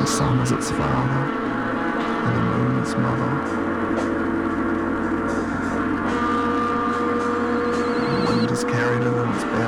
The sun is its father, and the moon its mother.